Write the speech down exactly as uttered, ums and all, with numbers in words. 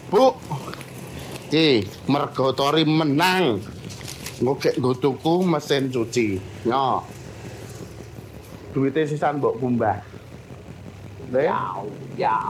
Bu. Iki mergo Tori menang. Nggo nggo tuku mesin cuci. Yo. Duite sisan mbok kumbah. Ya, ya.